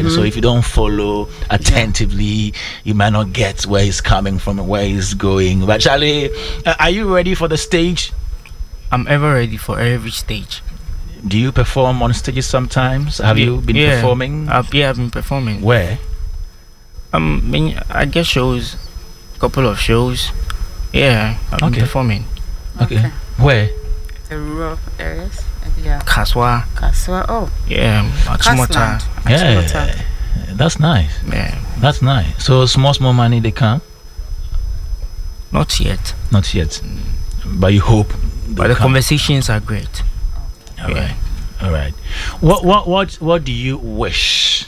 And so if you don't follow attentively, you might not get where he's coming from and where he's going. But Charlie, are you ready for the stage? I'm ever ready for every stage. Do you perform on stages sometimes? Have you been performing? I've been performing. Where? I get shows, a couple of shows. Yeah, I've been performing. Okay. Where? The rural areas. Yeah. Kaswa. Oh. Yeah, Achimota. Yeah. That's nice. Yeah. That's nice. So small money they come? Not yet. Not yet. But you hope. But the conversations are great. All right. What do you wish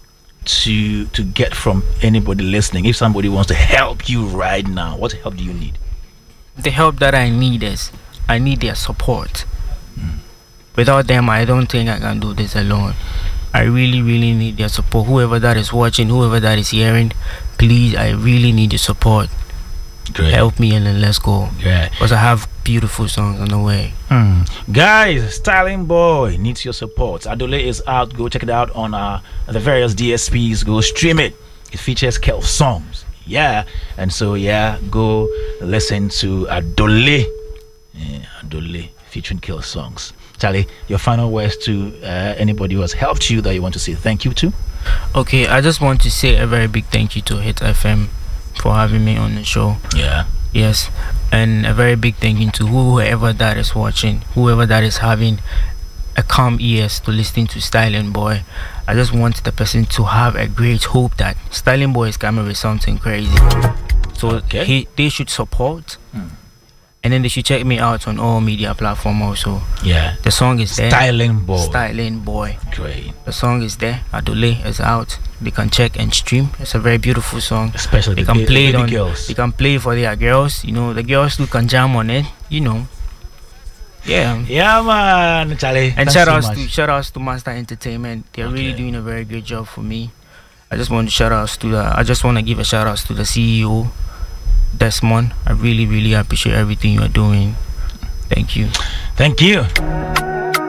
to get from anybody listening? If somebody wants to help you right now, what help do you need? The help that I need is I need their support. Without them, I don't think I can do this alone. I really need their support. Whoever that is watching, whoever that is hearing, please, I really need your support. Great. Help me and then let's go. Yeah. Because I have beautiful songs on the way. Guys, Styling Boy needs your support. Adole is out. Go check it out on the various DSPs. Go stream it. It features Kelv songs. Yeah. And so go listen to Adole. Adole featuring Kelv songs. Charlie, your final words to anybody who has helped you that you want to say thank you to? Okay, I just want to say a very big thank you to Hit FM for having me on the show. Yeah. Yes. And a very big thank you to whoever that is watching, whoever that is having a calm ears to listening to Styling Boy. I just want the person to have a great hope that Styling Boy is coming with something crazy. So they should support. And then they should check me out on all media platforms also. Yeah. The song is there. Styling Boy. Styling Boy. Great. The song is there. Adole is out. They can check and stream. It's a very beautiful song. Especially they can play it on girls. They can play it for their girls. You know, the girls who can jam on it. You know. Yeah. Yeah, man, Charlie. And shout outs to Master Entertainment. They're really doing a very good job for me. I just want to give a shout outs to the CEO, Desmond. I really appreciate everything you are doing. Thank you. Thank you.